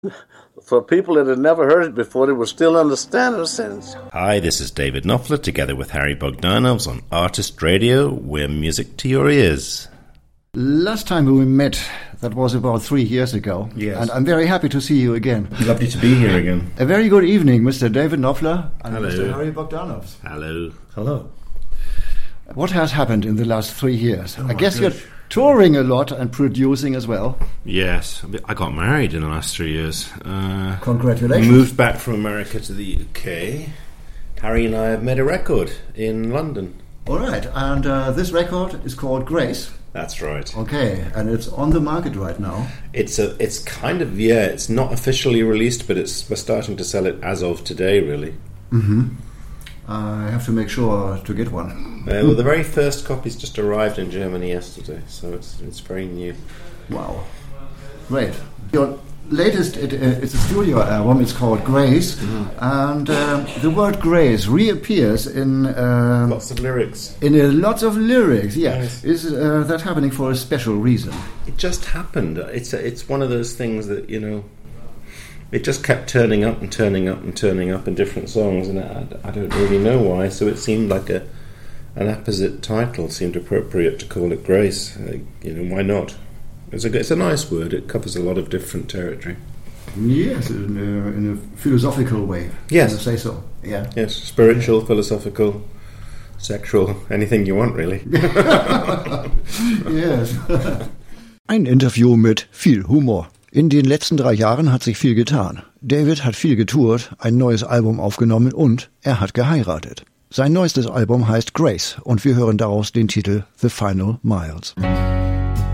For people that had never heard it before, they will still understand it since. Hi, this is David Knopfler together with Harry Bogdanovs on Artist Radio. We're music to your ears. Last time we met, that was about 3 years ago. Yes. And I'm very happy to see you again. Lovely to be here again. A very good evening, Mr. David Knopfler and Hello. Mr. Harry Bogdanovs. Hello. Hello. What has happened in the last 3 years? Oh I guess you're touring a lot and producing as well. Yes, I got married in the last 3 years. Congratulations. Moved back from America to the UK. Harry and I have made a record in London. All right, and this record is called Grace. That's right. Okay, and it's on the market right now. It's it's not officially released, but we're starting to sell it as of today, really. Mm-hmm. I have to make sure to get one. Well, the very first copies just arrived in Germany yesterday, so it's very new. Wow, great. Your latest, it's a studio album, it's called Grace, and the word Grace reappears in... Lots of lyrics. In lots of lyrics, yeah. Yes. Is that happening for a special reason? It just happened. It's one of those things that, it just kept turning up and turning up and turning up in different songs, and I don't really know why, so it seemed like an apposite title seemed appropriate to call it Grace. Why not? It's a nice word. It covers a lot of different territory. Yes, in a philosophical way. Yes. Can I say so? Yeah. Yes, spiritual, philosophical, sexual, anything you want, really. Yes. Ein Interview mit viel Humor. In den letzten 3 Jahren hat sich viel getan. David hat viel getourt, ein neues Album aufgenommen und er hat geheiratet. Sein neuestes Album heißt Grace und wir hören daraus den Titel The Final Miles.